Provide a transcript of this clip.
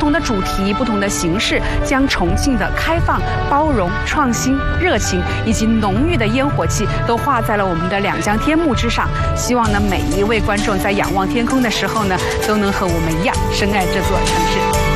同的主题、不同的形式，将重庆的开放、包容、创新、热情以及浓郁的烟火气都画在了我们的两江天幕之上。希望呢，每一位观众在仰望天空的时候呢，都能和我们一样深爱这座城市。